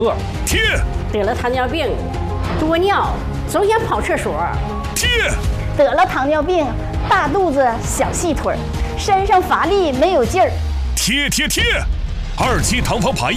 贴。 得了糖尿病，多尿，总想跑厕所。 贴。 得了糖尿病，大肚子小细腿，身上乏力没有劲儿。 贴。2期糖房牌